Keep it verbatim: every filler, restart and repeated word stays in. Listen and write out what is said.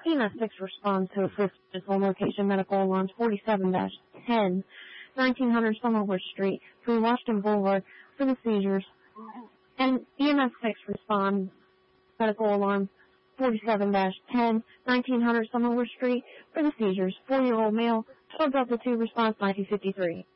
E M S six responds to assist on location medical alarms forty-seven dash ten, nineteen hundred Somerville Street through Washington Boulevard for the seizures. And E M S six responds medical alarm forty-seven dash ten, nineteen hundred Somerville Street for the seizures. Four-year-old male, twelve Delta two response nineteen fifty-three.